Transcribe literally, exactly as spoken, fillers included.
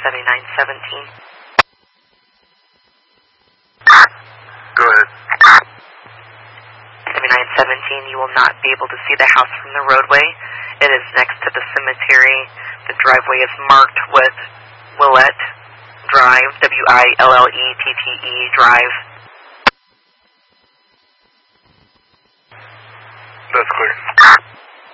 seventy-nine seventeen. Go ahead. seventy-nine seventeen, you will not be able to see the house from the roadway. It is next to the cemetery. The driveway is marked with Willette Drive, W I L L E T T E Drive. That's clear.